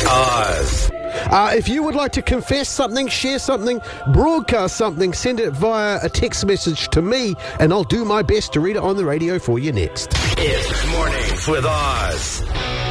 Oz. If you would like to confess something, share something, broadcast something, send it via a text message to me, and I'll do my best to read it on the radio for you next. It's Mornings with Oz.